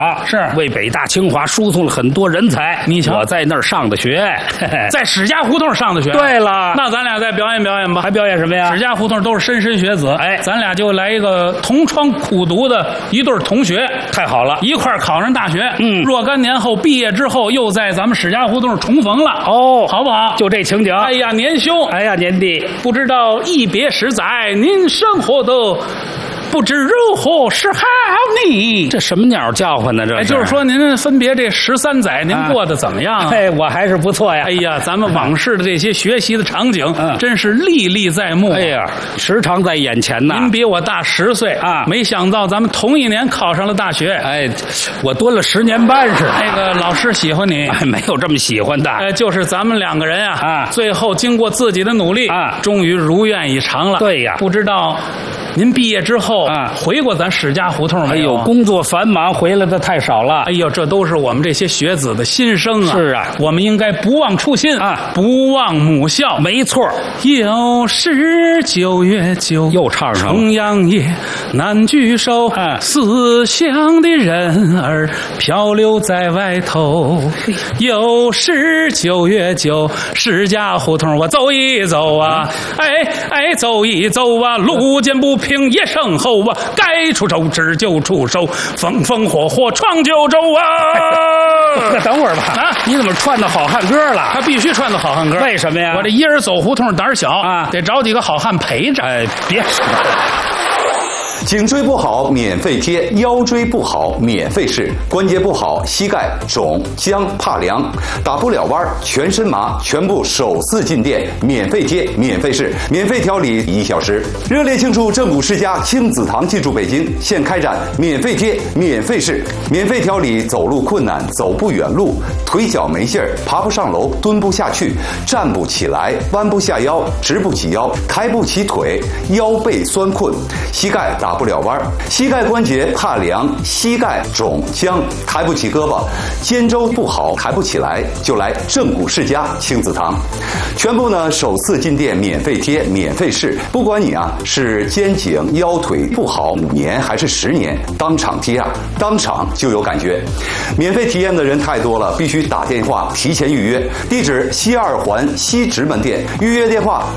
啊，是为北大清华输送了很多人才。 你瞧， 我在那儿上的学， 在史家胡同上的学。 对了， 那咱俩再表演表演吧。 还表演什么呀？ 史家胡同都是莘莘学子， 哎， 咱俩就来一个同窗苦读的一对同学， 太好了， 一块儿考上大学。若干年后毕业之后，又在咱们史家胡同重逢了。 哦， 好不好？ 就这情景。 哎呀，年兄， 哎呀，年弟， 不知道一别十载，您生活的不知如何是好呢？ 这什么鸟叫唤呢？这哎，就是说您分别这13载，您过得怎么样啊？ 哎，我还是不错呀。 哎呀，咱们往事的这些学习的场景，真是历历在目。 哎呀，时常在眼前呐。 您比我大10岁啊，没想到咱们同一年考上了大学。 哎，我蹲了10年半似的。 那个老师喜欢你， 哎，没有这么喜欢的。 就是咱们2个人啊，最后经过自己的努力啊，终于如愿以偿了。 对呀， 不知道您毕业之后回过咱史家胡同没有？ 哎呦，工作繁忙，回来的太少了。 哎呦，这都是我们这些学子的心声啊！ 是啊， 我们应该不忘初心啊，不忘母校。 没错。 又是9月9， 又唱上了。 重阳夜难聚首，思乡的人儿漂流在外头。又是9月9，史家胡同我走一走啊，哎，走一走啊，路见不平也声吼啊，该出手只就出手，风风火火闯九州啊！ 等会儿吧，啊，你怎么串到好汉歌了？ 他必须串到好汉歌， 为什么呀？ 我这一人走胡同胆儿小啊， 得找几个好汉陪着。 哎，别说了。 颈椎不好免费贴，腰椎不好免费试，关节不好膝盖肿僵怕凉，打不了弯全身麻，全部首次进店免费贴免费试，免费调理1小时。热烈庆祝正骨世家亲子堂进驻北京，现开展免费贴免费试，免费调理走路困难、走不远路、腿脚没劲儿、爬不上楼、蹲不下去、站不起来、弯不下腰、直不起腰、抬不起腿、腰背酸困、膝盖打不了弯，膝盖关节怕凉，膝盖肿僵，抬不起胳膊，肩周不好抬不起来，就来正骨世家亲子堂，全部呢首次进店免费贴免费试，不管你是肩颈腰腿不好5年还是10年，当场贴当场就有感觉。免费体验的人太多了，必须打电话提前预约。地址西2环西直门店，预约电话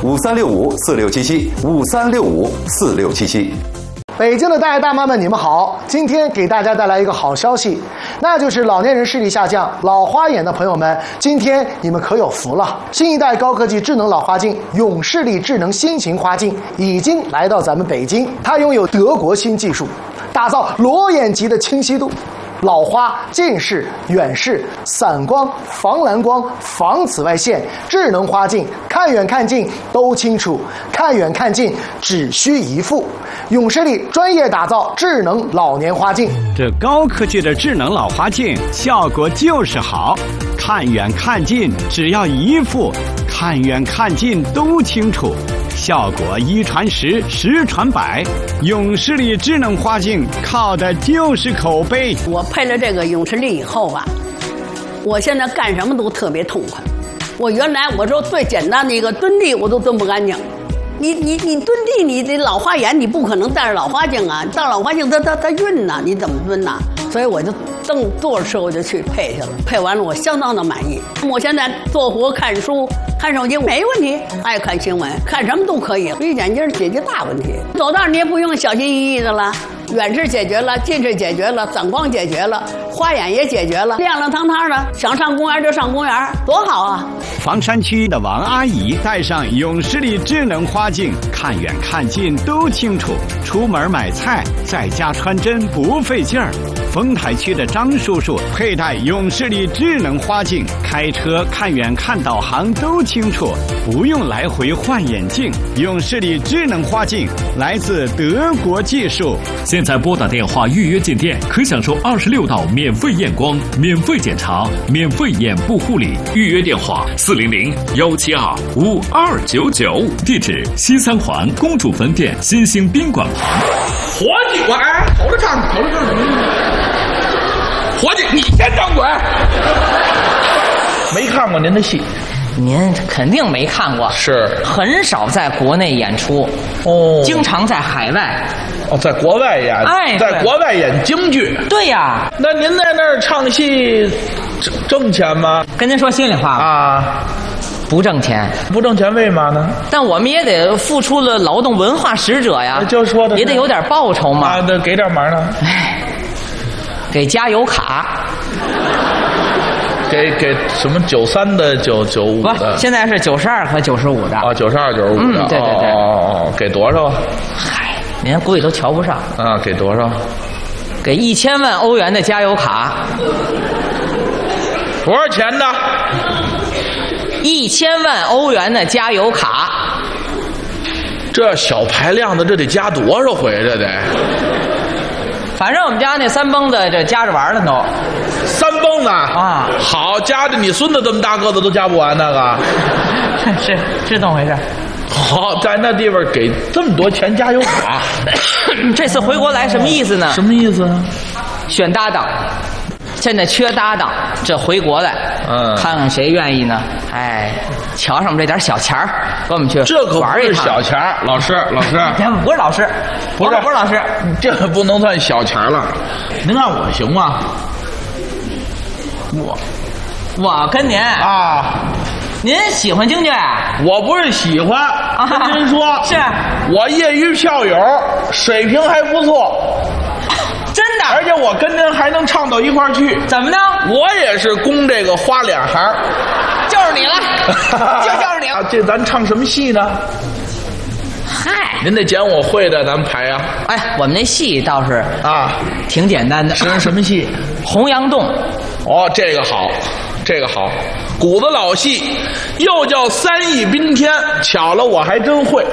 5365467753654677。 北京的大爷大妈们，你们好！今天给大家带来一个好消息，那就是老年人视力下降、老花眼的朋友们，今天你们可有福了！新一代高科技智能老花镜永视力智能新型花镜已经来到咱们北京，它拥有德国新技术，打造裸眼级的清晰度。老花、近视、远视、散光、防蓝光、防紫外线，智能花镜，看远看近都清楚，看远看近只需一副。永视力专业打造智能老年花镜， 这高科技的智能老花镜效果就是好，看远看近只要一副，看远看近都清楚。效果1传10，10传100，永视力智能花镜靠的就是口碑。 我配了这个永视力以后吧，我现在干什么都特别痛快。我原来我说最简单的一个蹲地我都蹲不干净，你蹲地，你这老花眼你不可能戴着老花镜啊，戴老花镜它晕呐，你怎么蹲呐？所以我就正坐着车我就去配去了，配完了我相当的满意。我现在坐活看书。看手机没问题，爱看新闻，看什么都可以。绿眼镜解决大问题，走道你也不用小心翼翼的了。远视解决了，近视解决了，散光解决了，花眼也解决了，亮亮堂堂的，想上公园就上公园，多好啊！ 房山区的王阿姨戴上永视力智能花镜，看远看近都清楚，出门买菜在家穿针不费劲儿。丰台区的张叔叔佩戴永视力智能花镜，开车看远看导航都清楚，不用来回换眼镜。永视力智能花镜来自德国技术。 现在拨打电话预约进店，可享受26道免费验光、免费检查、免费眼部护理。预约电话400-172-5299，地址西3环公主坟店新兴宾馆旁。 伙计，我头着唱，伙计，你先张嘴。没看过您的戏， 您肯定没看过， 是很少在国内演出， 哦， 经常在海外。 哦，在国外演， 哎在国外演京剧。 对呀， 那您在那儿唱戏挣钱吗？ 跟您说心里话吧， 啊， 不挣钱， 不挣钱为嘛呢？ 但我们也得付出了劳动文化使者呀， 就说的也得有点报酬嘛。 啊，得给点忙呢。 哎，给加油卡。 给什么93的995 不的？， 现在是92和95的。 啊，92、95的。 对对对。 哦，给多少？ 嗨，您估计都瞧不上。 啊，给多少？ 给1000万欧元的加油卡。 多少钱呢 ？1000万欧元的加油卡。 这小排量的，这得加多少回？这得反正我们家那3蹦子这加着玩了都。 3蹦子啊， 好，加着你孙子这么大个子都加不完那个。 是这么回事。 好，在那地方给这么多钱加油卡， 这次回国来什么意思呢？ 什么意思啊？ 选搭档，现在缺搭档，这回国来，看看谁愿意呢？哎，瞧上我们这点小钱儿，跟我们去这可不是玩一趟。 小钱儿，老师， 不是老师，不是老师， 这不能算小钱了。您看我行吗？ 我跟您啊， 您喜欢京剧？ 我不是喜欢，跟您说， 是我业余票友，水平还不错。 真的， 而且我跟您还能唱到一块儿去。 怎么呢？ 我也是攻这个花脸行， 就是你了，就是你了。 这咱唱什么戏呢？ 嗨， 您得捡我会的，咱们排呀。 哎，我们那戏倒是啊， 挺简单的。 是什么戏？ 洪阳洞。 哦，这个好，这个好，谷子老戏，又叫3义宾天。巧了，我还真会。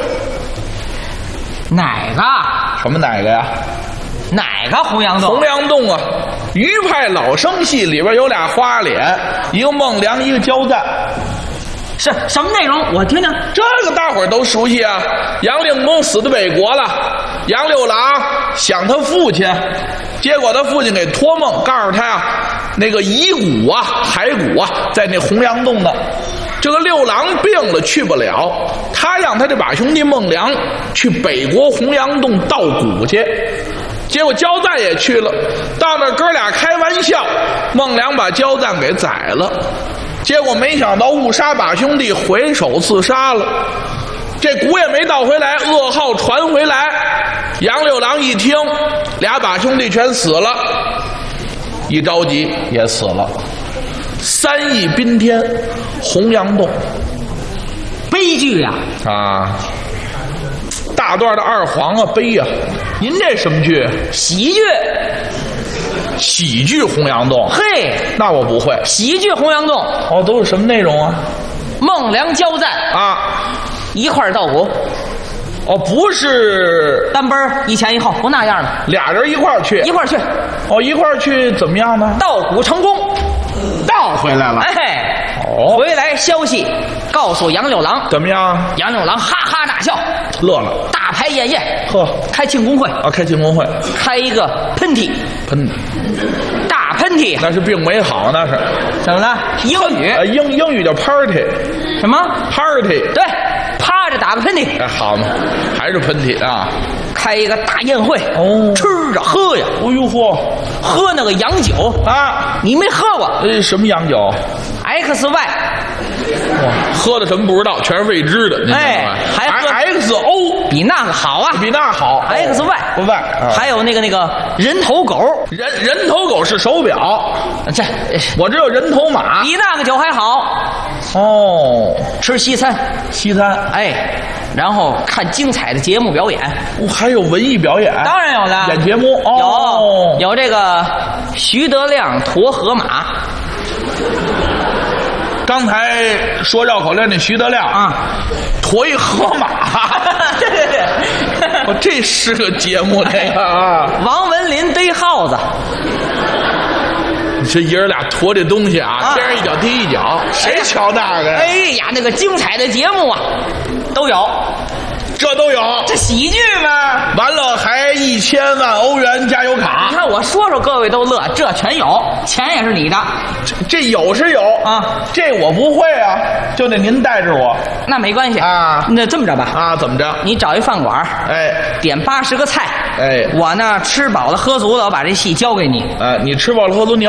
哪个？ 什么哪个呀？ 哪个洪阳洞？ 洪阳洞啊，余派老生戏里边有俩花脸，一个孟良，一个焦赞。 是什么内容？我听听。 这个大伙儿都熟悉啊。杨令公死在北国了，杨六郎想他父亲，结果他父亲给托梦告诉他呀，那个遗骨啊、骸骨啊，在那洪阳洞呢。这个六郎病了，去不了，他让他这把兄弟孟良去北国洪阳洞盗骨去。结果焦赞也去了，到那哥俩开玩笑，孟良把焦赞给宰了。结果没想到误杀把兄弟，回手自杀了。这骨也没倒回来，噩耗传回来。杨六郎一听，俩把兄弟全死了，一着急也死了。3义宾天，洪阳洞， 悲剧呀！ 啊，大段的二黄啊，悲呀！您这什么剧？ 喜剧。 喜剧洪阳洞， 嘿， 那我不会。 喜剧洪阳洞， 哦，都是什么内容啊？ 孟良焦赞啊， 一块儿盗骨。 哦，不是单奔一前一后，不那样的， 俩人一块儿去， 一块儿去。 哦，一块儿去怎么样呢？ 盗骨成功， 盗回来了。 哎， 哦， 回来消息告诉杨六郎， 怎么样？ 杨六郎哈哈大笑， 乐了， 大排宴宴， 呵， 开庆功会啊，开庆功会， 开一个喷嚏，大喷嚏， 那是病没好，那是怎么了？英语， 英语叫 party， 什么 party？ 对，趴着打个喷嚏， 哎，好嘛，还是喷嚏啊！ 开一个大宴会， 哦， 吃着喝呀， 哎呦嚯， 喝那个洋酒啊， 你没喝过？ 什么洋酒 ？XY， 哇，喝的什么不知道，全是未知的。 哎，还喝 XO， 比那个好啊， 比那好。XY， 还有那个人头狗， 人头狗是手表， 这我只有人头马， 比那个酒还好。 哦， 吃西餐，哎，然后看精彩的节目表演， 还有文艺表演， 当然有了， 演节目，哦， 有这个徐德亮驮河马。 刚才说绕口令那徐德亮啊， 驮一河马， 对， 哦，这是个节目，这个啊。 王文林逮耗子， 你这爷儿俩驮这东西啊，天上一脚地一脚，谁瞧那个呀？ 哎呀，那个精彩的节目啊，都有。 这都有。 这喜剧吗？ 完了还1000万欧元加油卡。 你看我说说，各位都乐，这全有，钱也是你的。 这有是有啊， 这我不会啊，就得您带着我。 那没关系啊， 那这么着吧啊，怎么着？ 你找一饭馆， 哎， 点80个菜， 哎， 我呢吃饱了喝足了，我把这戏交给你。 你吃饱了喝足，你要